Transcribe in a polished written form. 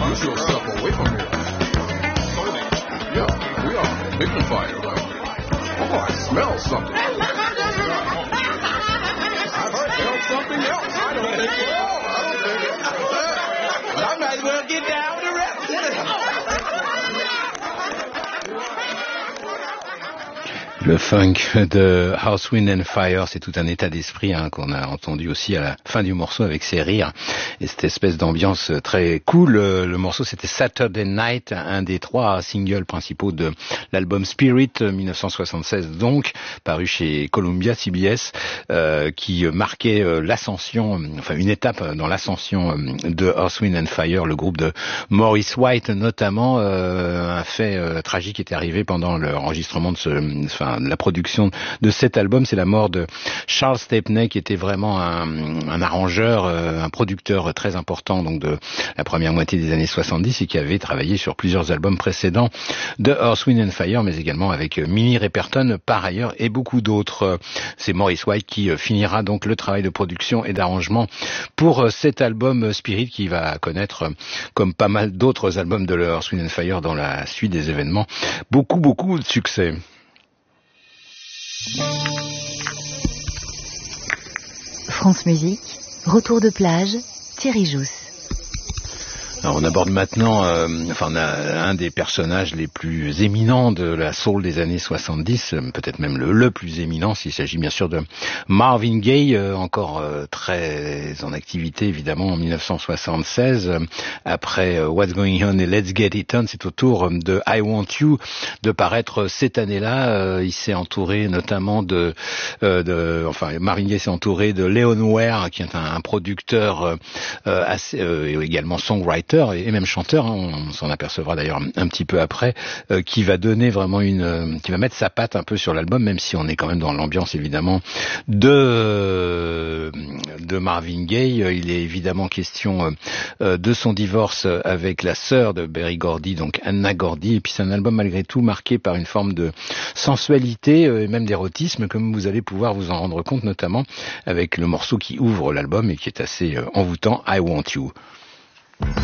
Push yourself away from here. Yeah, we are making fire. Oh, I smell something. I smell something else. I don't think it. I might as well get down with the rest. Le funk de Earth, Wind and Fire, c'est tout un état d'esprit qu'on a entendu aussi à la fin du morceau avec ses rires et cette espèce d'ambiance très cool. Le morceau c'était Saturday Night, un des 3 singles principaux de l'album Spirit 1976, donc paru chez Columbia CBS, qui marquait l'ascension, enfin une étape dans l'ascension de Earth, Wind and Fire, le groupe de Maurice White notamment. Un fait tragique est arrivé pendant l'enregistrement de la production de cet album, c'est la mort de Charles Stepney, qui était vraiment un arrangeur, un producteur très important donc de la première moitié des années 70 et qui avait travaillé sur plusieurs albums précédents de Earth, Wind and Fire, mais également avec Minnie Riperton par ailleurs et beaucoup d'autres. C'est Maurice White qui finira donc le travail de production et d'arrangement pour cet album Spirit, qui va connaître, comme pas mal d'autres albums de Earth, Wind and Fire dans la suite des événements, beaucoup de succès. France Musique, retour de plage, Thierry Jousse. Alors on aborde maintenant on a un des personnages les plus éminents de la soul des années 70, peut-être même le plus éminent, s'il s'agit bien sûr de Marvin Gaye, encore très en activité évidemment en 1976. Après What's Going On et Let's Get It On, c'est au tour de I Want You de paraître cette année-là. Il s'est entouré notamment Marvin Gaye s'est entouré de Leon Ware, qui est un producteur également songwriter et même chanteur, on s'en apercevra d'ailleurs un petit peu après, qui va donner vraiment qui va mettre sa patte un peu sur l'album, même si on est quand même dans l'ambiance évidemment de Marvin Gaye. Il est évidemment question de son divorce avec la sœur de Berry Gordy, donc Anna Gordy, et puis c'est un album malgré tout marqué par une forme de sensualité et même d'érotisme, comme vous allez pouvoir vous en rendre compte, notamment avec le morceau qui ouvre l'album et qui est assez envoûtant, I Want You.